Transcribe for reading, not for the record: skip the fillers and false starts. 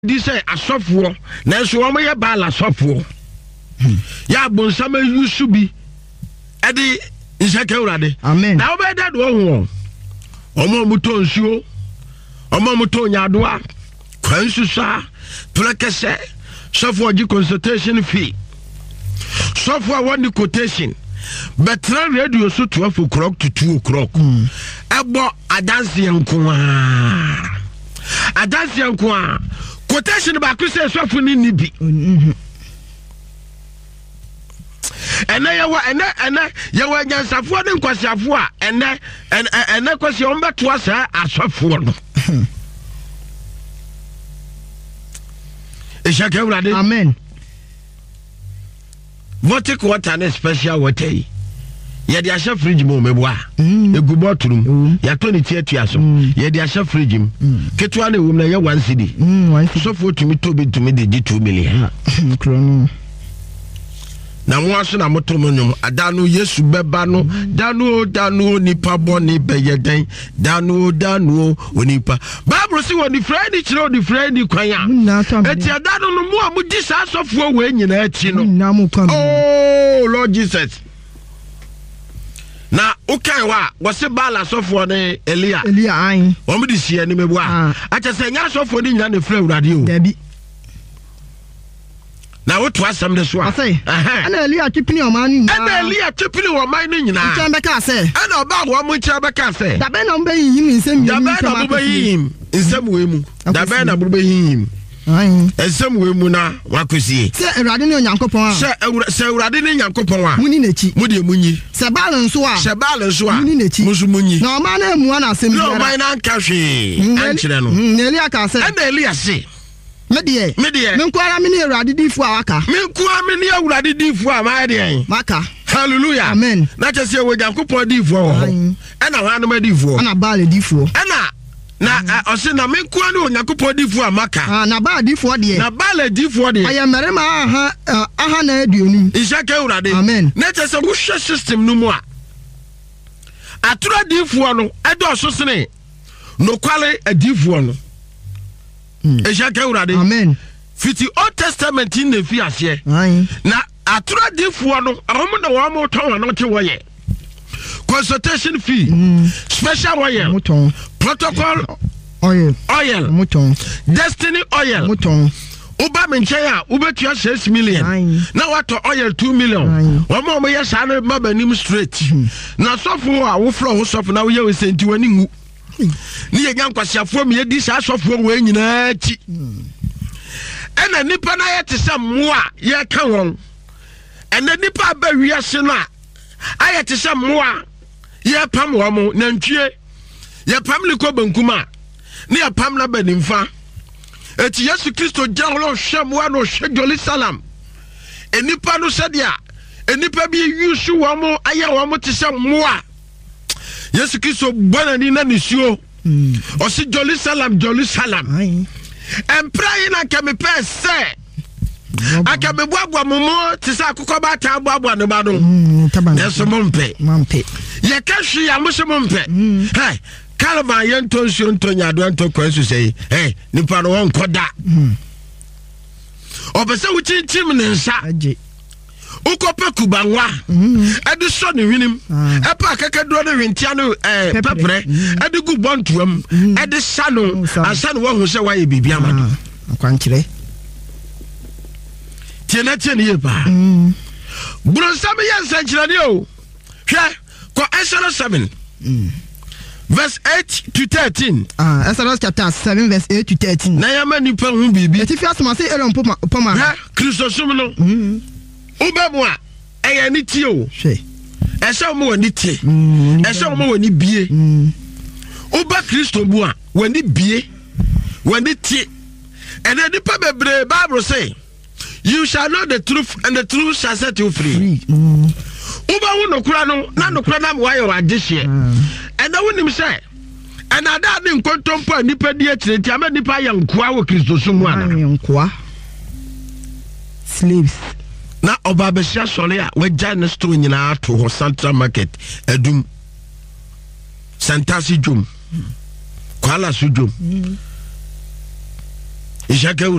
This say asofo na so wo ye bala asofo ya bonsam yusu bi e di nseke urade amen na obe dad wo ho omo muto nsuo omo muto nyadoa kwansusa plekese sofo gi consultation fee sofo won quotation betra radio so 12 o'clock to 2 o'clock ebo adanse nko a quotation ba ku say sofo ni nibi ene yewa nyansafo ne nkwasiafo a ene kwasi on beto asa asofo no Ishake urade amen vote water na special water yi ye de asha fridge mo meboa egu botrum ya to ni tietua so ye de asha fridge m ketwa na ewum na ye 1 cedi so for to me to be de 2 million krono na mo aso na motomo nyom adanu Yesu beba no danu nipa boni beyeden danu onipa Bible si woni friend chiro di friend kwanya eti adanu no mo amudi sa asofo we nyina achi no oh Lord Jesus na ukai wa se bala asofo ne Elia ayin o mo di sie ni mebua acha se nya asofo ni nyina ne fra urade o dabi na woto asam de so a ana Elia chipini o man ni nyina ncha beka se ana oba wo mo ncha beka se da be na mbe yim nsem nsem we mu da be na burbe yim nsem we mu na wakosie se Ewurade ne Onyankopon a se Ewurade ne Nyankopon a muni nechi mu de munyi se balance a muni nechi musu munyi na o ma na emu na asem no man na nka hwe ankyere no Elia ka se ana Elia se Medie menkwara me ne Ewurade difu a waka menkwara me ne Ewurade difu a ma de maka hallelujah amen na chese we Nyankopon difu ho ana hanoma difu ana baale difu ana na ose na menkwara ne Onyankopon difu a maka na baale difu de na baale difu de ayamerema aha na aduonu Ishake Ewurade amen na chese wo hwe system no mu a atura difu no edo so sene no kwale adifu no Ishake Ewurade amen fiti Old Testament in the fiase na atura difuo no awomo na wo mo ton no te woye consultation fee special oil protocol oil muton destiny oil muton uba menchen a ubetua 6 million na wato oil 2 million wo mo ye sa na mabanim straight na sofo a wo fro ho sofo na wo ye senti wani ngu ni ye nyankwasiafo me di sa sofo we nyina chi ena nipa na ye tese moa ye ka won ena nipa ba wiase no a aye tese moa ye pam wo mo na ntwie ye pam liko bankuma ni ye pam na banimfa eti Yesu Kristo jalo hwemwa no hwe Jerusalem enipa no sedia enipa bi yusu wo mo aye wo mo tese moa Yesu Kristo bwana ni na nisio osi Jerusalem empray na keme pese akame boabua momo tisa akukọ ba ta boabua ne ba no yeso mompe ye ka hwe ya mo mompe hey kalva ye ntonsio ntonya do ntokwansu sei hey nipa no won koda obese wuchinchim ne nsa ukope kubanwa edi so ne hwinim epa kakaduro ne hwentia no pepre edi gu bontuam edi sano ansa no wo se waye bibia mado akwankyere tiene ye ba bronsam ye nsankyere ne o hwe ko Exodus 7 verse 8 to 13 Exodus chapter 7 verse 8 to 13 na yama nipa hu bibi eti fi asoma se Aaron poma Kristo sum no ubemu a eye ni tie o ese mo woni tie ese mo woni bie uba Kristo bu a woni bie woni tie and the nipa bebre Bible say you shall know the truth and the truth shall set you free uba wo nokura no na nokura na mo ayo agehye and na wonim say and ada de nkontompo nipa di akire ti ama nipa ya nkoa wo Kristo sum ana nkoa slaves na obabesia sole a wagya ne store nyina to ho Central Market adum Santasi jom kwala su jom Ishaka